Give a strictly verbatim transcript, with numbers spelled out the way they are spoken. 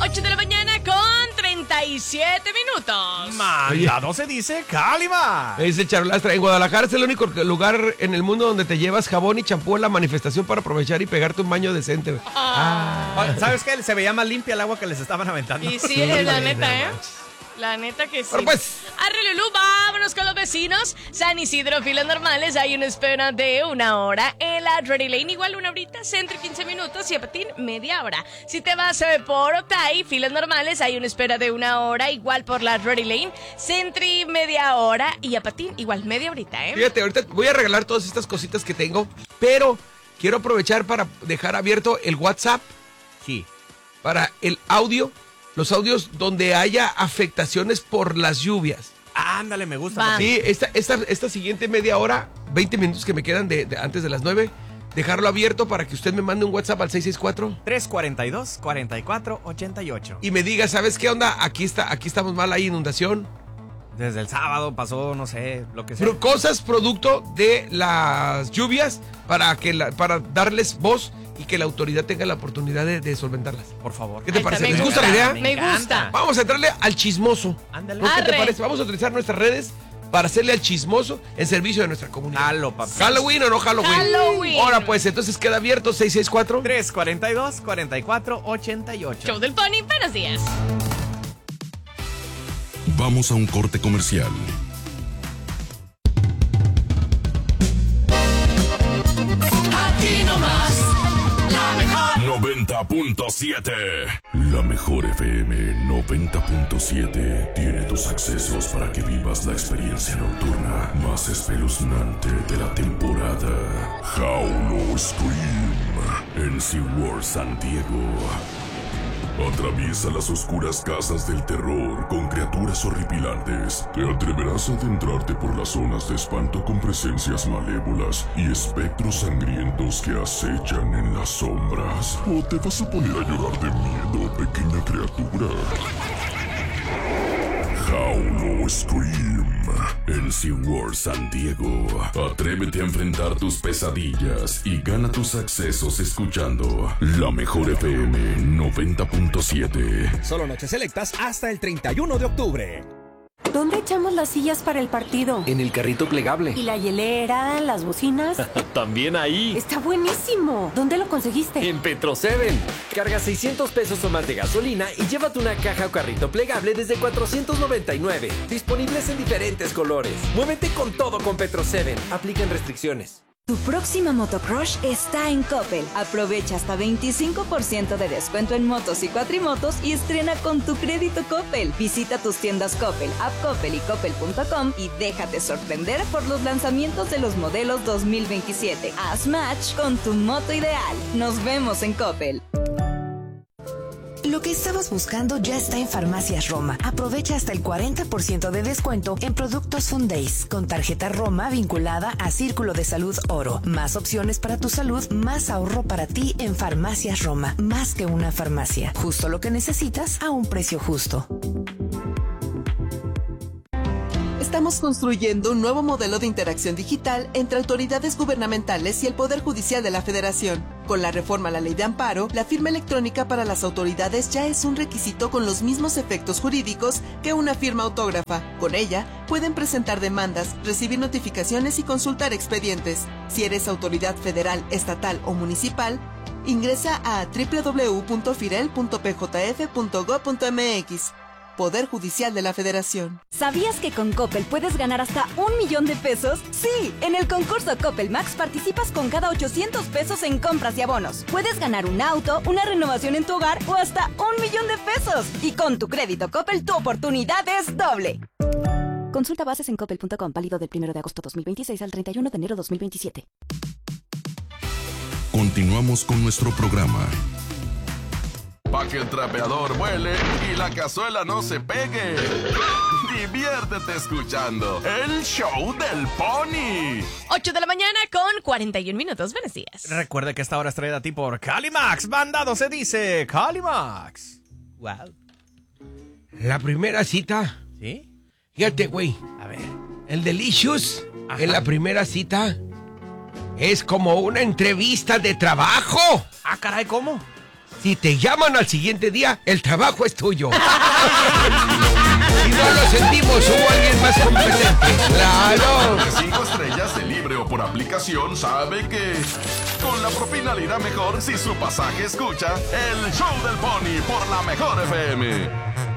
ocho de la mañana con treinta y siete minutos. Mandado se dice Calimax. Dice Charolastra, en Guadalajara es el único lugar en el mundo donde te llevas jabón y champú en la manifestación para aprovechar y pegarte un baño decente. Ah. ¿Sabes qué? Se veía más limpia el agua que les estaban aventando. Y sí, es la neta, ¿eh? La neta que sí. Pero pues... Arre, Lulú, vámonos con los vecinos. San Isidro, filas normales, hay una espera de una hora. En la Ready Lane, igual una horita, Centro quince minutos y a Patín media hora. Si te vas eh, por Otay, filas normales, hay una espera de una hora, igual por la Ready Lane. Centri media hora y a Patín igual media horita, ¿eh? Fíjate, ahorita voy a regalar todas estas cositas que tengo, pero quiero aprovechar para dejar abierto el WhatsApp. Sí. Para el audio. Los audios donde haya afectaciones por las lluvias. Ah, ándale, me gusta. Va. Sí, esta, esta, esta siguiente media hora, veinte minutos que me quedan de, de antes de las nueve, dejarlo abierto para que usted me mande un WhatsApp al seis seis cuatro. tres cuarenta y dos, cuarenta y cuatro, ochenta y ocho. Y me diga, ¿sabes qué onda? Aquí está, aquí estamos mal, hay inundación. Desde el sábado pasó, no sé, lo que sea. Pero cosas producto de las lluvias para, que la, para darles voz y que la autoridad tenga la oportunidad de, de solventarlas. Por favor. ¿Qué te Ahí parece? está, ¿Les me gusta la gusta, idea? Me encanta. gusta. Vamos a entrarle al chismoso. Ándale. ¿No? ¿Qué te Arre. parece? Vamos a utilizar nuestras redes para hacerle al chismoso en servicio de nuestra comunidad. Jalo, papi. ¿Halloween o no Halloween? Halloween. Ahora pues, entonces queda abierto seis seis cuatro. tres cuarenta y dos, cuarenta y cuatro, ochenta y ocho. Show del Pony, buenos días. Vamos a un corte comercial. Aquí nomás, la mejor. noventa punto siete. La mejor F M noventa punto siete tiene tus accesos para que vivas la experiencia nocturna más espeluznante de la temporada. Howl o Scream en SeaWorld San Diego. Atraviesa las oscuras casas del terror con criaturas horripilantes. Te atreverás a adentrarte por las zonas de espanto con presencias malévolas y espectros sangrientos que acechan en las sombras. ¿O te vas a poner a llorar de miedo, pequeña criatura? Howl o Scream en SeaWorld San Diego. Atrévete a enfrentar tus pesadillas y gana tus accesos escuchando la mejor F M noventa punto siete. Solo noches selectas hasta el treinta y uno de octubre. ¿Dónde echamos las sillas para el partido? En el carrito plegable. ¿Y la hielera, las bocinas? También ahí. Está buenísimo. ¿Dónde lo conseguiste? En Petro siete. Carga seiscientos pesos o más de gasolina y llévate una caja o carrito plegable desde cuatrocientos noventa y nueve. Disponibles en diferentes colores. Muévete con todo con Petro siete. Aplican restricciones. Tu próxima motocrush está en Coppel. Aprovecha hasta veinticinco por ciento de descuento en motos y cuatrimotos y estrena con tu crédito Coppel. Visita tus tiendas Coppel, App Coppel y Coppel punto com y déjate sorprender por los lanzamientos de los modelos dos mil veintisiete. Haz match con tu moto ideal. Nos vemos en Coppel. Lo que estabas buscando ya está en Farmacias Roma. Aprovecha hasta el cuarenta por ciento de descuento en productos Fundays con tarjeta Roma vinculada a Círculo de Salud Oro. Más opciones para tu salud, más ahorro para ti en Farmacias Roma. Más que una farmacia. Justo lo que necesitas a un precio justo. Estamos construyendo un nuevo modelo de interacción digital entre autoridades gubernamentales y el Poder Judicial de la Federación. Con la reforma a la Ley de Amparo, la firma electrónica para las autoridades ya es un requisito con los mismos efectos jurídicos que una firma autógrafa. Con ella, pueden presentar demandas, recibir notificaciones y consultar expedientes. Si eres autoridad federal, estatal o municipal, ingresa a doble u doble u doble u punto firel punto p j f punto gob punto m x. Poder Judicial de la Federación. ¿Sabías que con Coppel puedes ganar hasta un millón de pesos? Sí, en el concurso Coppel Max participas con cada ochocientos pesos en compras y abonos. Puedes ganar un auto, una renovación en tu hogar o hasta un millón de pesos. Y con tu crédito Coppel, tu oportunidad es doble. Consulta bases en coppel punto com, válido del primero de agosto dos mil veintiséis al treinta y uno de enero dos mil veintisiete. Continuamos con nuestro programa. Pa' que el trapeador vuele y la cazuela no se pegue. Diviértete escuchando el show del Pony. ocho de la mañana con cuarenta y un minutos. Buenos días. Recuerde que esta hora es traída a ti por Calimax. Mandado se dice Calimax. Wow. La primera cita. ¿Sí? Fíjate, güey. A ver. El Delicious, Ajá. en la primera cita, es como una entrevista de trabajo. Ah, caray, ¿cómo? Si te llaman al siguiente día, el trabajo es tuyo. Si no lo sentimos, hubo alguien más competente. ¡Claro! De cinco estrellas de libre o por aplicación sabe que con la propina le irá mejor si su pasaje escucha el show del Pony por la mejor F M.